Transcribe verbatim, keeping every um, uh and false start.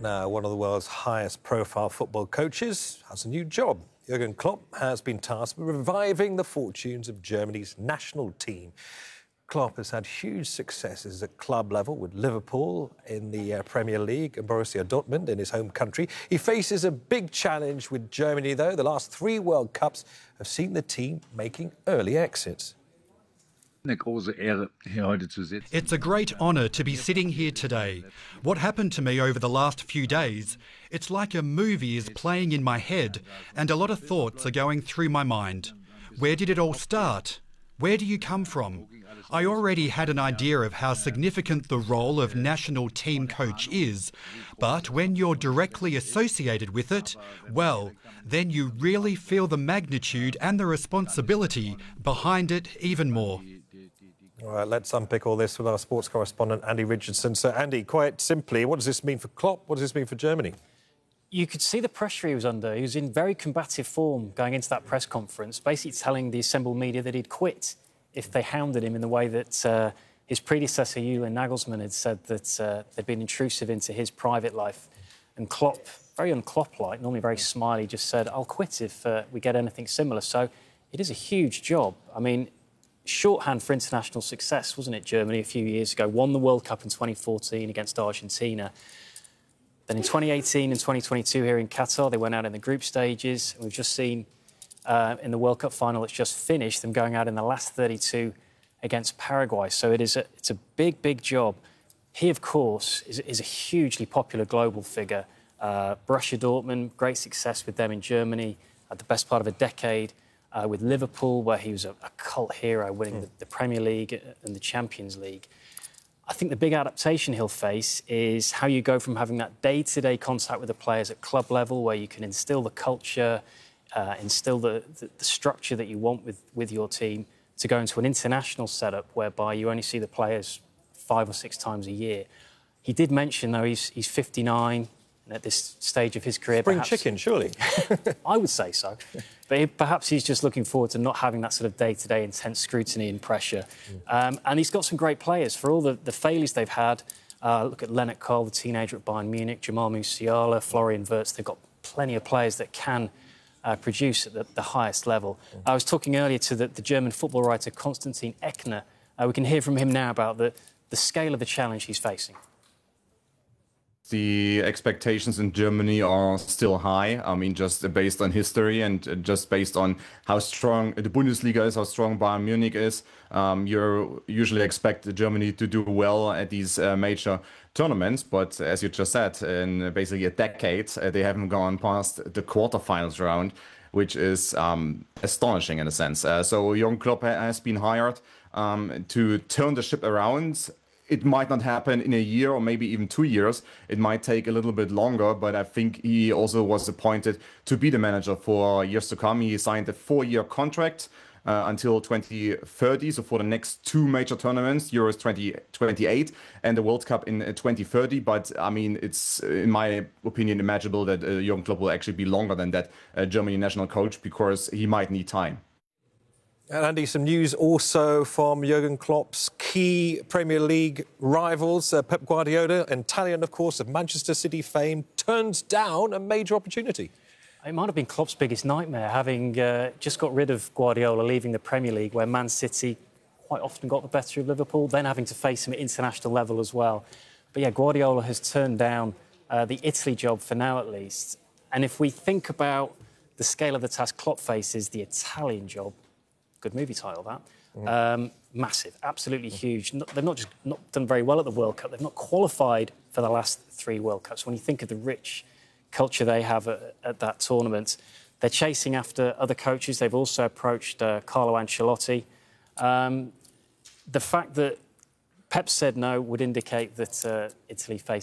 Now, one of the world's highest-profile football coaches has a new job. Jurgen Klopp has been tasked with reviving the fortunes of Germany's national team. Klopp has had huge successes at club level with Liverpool in the uh, Premier League and Borussia Dortmund in his home country. He faces a big challenge with Germany, though. The last three World Cups have seen the team making early exits. It's a great honour to be sitting here today. What happened to me over the last few days, it's like a movie is playing in my head and a lot of thoughts are going through my mind. Where did it all start? Where do you come from? I already had an idea of how significant the role of national team coach is, but when you're directly associated with it, well, then you really feel the magnitude and the responsibility behind it even more. All right, let's unpick all this with our sports correspondent, Andy Richardson. So, Andy, quite simply, what does this mean for Klopp? What does this mean for Germany? You could see the pressure he was under. He was in very combative form going into that press conference, basically telling the assembled media that he'd quit if they hounded him in the way that uh, his predecessor, Julian Nagelsmann, had said that uh, they'd been intrusive into his private life. And Klopp, very un-Klopp-like, normally very smiley, just said, I'll quit if uh, we get anything similar. So it is a huge job. I mean, shorthand for international success, wasn't it, Germany, a few years ago? Won the World Cup in twenty fourteen against Argentina. Then in twenty eighteen and twenty twenty-two here in Qatar, they went out in the group stages. And we've just seen uh, in the World Cup final that's just finished, them going out in the last thirty-two against Paraguay. So it is a, it's a big, big job. He, of course, is, is a hugely popular global figure. Uh, Borussia Dortmund, great success with them in Germany, at the best part of a decade. Uh, with Liverpool, where he was a, a cult hero, winning mm. the, the Premier League and the Champions League. I think the big adaptation he'll face is how you go from having that day-to-day contact with the players at club level, where you can instill the culture, uh, instill the, the, the structure that you want with, with your team, to go into an international setup whereby you only see the players five or six times a year. He did mention, though, he's, he's fifty-nine, and at this stage of his career... Spring perhaps, chicken, surely. I would say so. But he, perhaps he's just looking forward to not having that sort of day-to-day intense scrutiny and pressure. Mm. Um, and he's got some great players. For all the, the failures they've had, uh, look at Lennart Kohl, the teenager at Bayern Munich, Jamal Musiala, Florian Wirtz. They've got plenty of players that can uh, produce at the, the highest level. Mm. I was talking earlier to the, the German football writer Konstantin Eckner. Uh, we can hear from him now about the, the scale of the challenge he's facing. The expectations in Germany are still high. I mean, just based on history and just based on how strong the Bundesliga is, how strong Bayern Munich is. Um, you usually expect Germany to do well at these uh, major tournaments. But as you just said, in basically a decade, uh, they haven't gone past the quarterfinals round, which is um, astonishing in a sense. Uh, so Jurgen Klopp has been hired um, to turn the ship around. It might not happen in a year or maybe even two years. It might take a little bit longer, but I think he also was appointed to be the manager for years to come. He signed a four-year contract uh, until twenty thirty, so for the next two major tournaments, Euros twenty twenty-eight and the World Cup in twenty thirty. But, I mean, it's, in my opinion, imaginable that uh, Jurgen Klopp will actually be longer than that uh, Germany national coach, because he might need time. And Andy, some news also from Jurgen Klopp's key Premier League rivals. Uh, Pep Guardiola, Italian, of course, of Manchester City fame, turns down a major opportunity. It might have been Klopp's biggest nightmare, having uh, just got rid of Guardiola, leaving the Premier League, where Man City quite often got the better of Liverpool, then having to face him at international level as well. But yeah, Guardiola has turned down uh, the Italy job for now, at least. And if we think about the scale of the task Klopp faces, the Italian job, good movie title, that. Mm. Um, massive, absolutely mm. huge. Not, they've not just not done very well at the World Cup. They've not qualified for the last three World Cups. When you think of the rich culture they have at, at that tournament, they're chasing after other coaches. They've also approached uh, Carlo Ancelotti. Um, the fact that Pep said no would indicate that uh, Italy face